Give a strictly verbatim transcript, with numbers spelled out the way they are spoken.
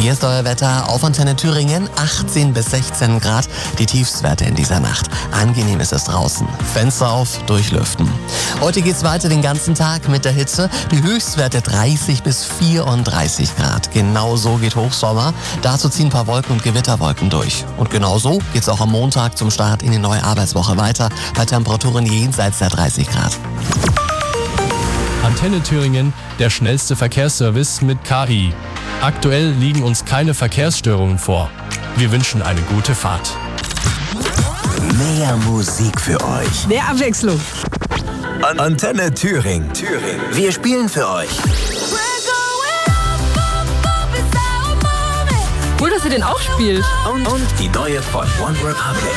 Hier ist euer Wetter auf Antenne Thüringen, achtzehn bis sechzehn Grad, die Tiefstwerte in dieser Nacht. Angenehm ist es draußen, Fenster auf, durchlüften. Heute geht's weiter den ganzen Tag mit der Hitze, die Höchstwerte dreißig bis vierunddreißig Grad. Genau so geht Hochsommer, dazu ziehen ein paar Wolken und Gewitterwolken durch. Und genau so geht's auch am Montag zum Start in die neue Arbeitswoche weiter, bei Temperaturen jenseits der dreißig Grad. Antenne Thüringen, der schnellste Verkehrsservice mit K I. Aktuell liegen uns keine Verkehrsstörungen vor. Wir wünschen eine gute Fahrt. Mehr Musik für euch. Mehr Abwechslung. An Antenne Thüringen. Thüringen. Wir spielen für euch. Cool, dass ihr den auch spielt. Und, und die neue von One Republic.